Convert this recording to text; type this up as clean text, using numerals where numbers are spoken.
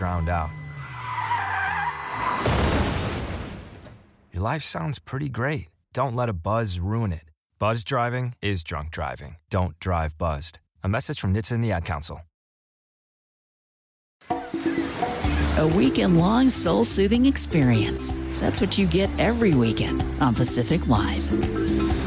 drowned out. Your life sounds pretty great. Don't let a buzz ruin it. Buzz driving is drunk driving. Don't drive buzzed. A message from NHTSA and the Ad Council. A weekend-long soul-soothing experience. That's what you get every weekend on Pacific Live.